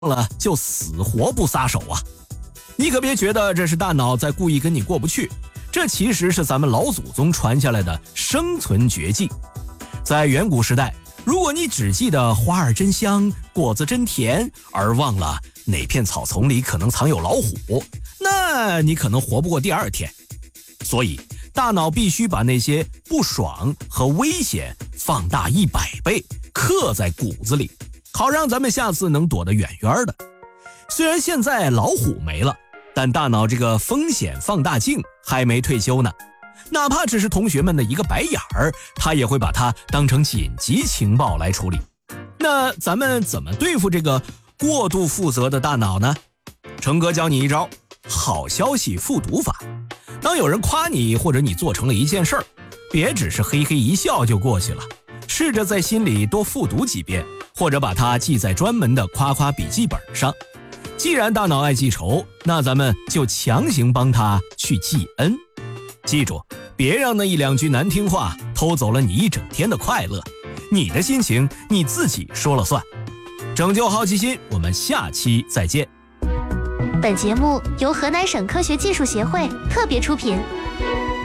了就死活不撒手啊！你可别觉得这是大脑在故意跟你过不去，这其实是咱们老祖宗传下来的生存绝技。在远古时代，如果你只记得花儿真香，果子真甜，而忘了哪片草丛里可能藏有老虎，那你可能活不过第二天。所以大脑必须把那些不爽和危险放大100倍，刻在骨子里，好让咱们下次能躲得远远的。虽然现在老虎没了，但大脑这个风险放大镜还没退休呢。哪怕只是同学们的一个白眼儿，他也会把它当成紧急情报来处理。那咱们怎么对付这个过度负责的大脑呢？成哥教你一招好消息复读法。当有人夸你或者你做成了一件事儿，别只是嘿嘿一笑就过去了，试着在心里多复读几遍，或者把它记在专门的夸夸笔记本上。既然大脑爱记仇，那咱们就强行帮他去记恩。记住，别让那1-2句难听话偷走了你一整天的快乐。你的心情你自己说了算。拯救好奇心，我们下期再见。 本节目由河南省科学技术协会特别出品。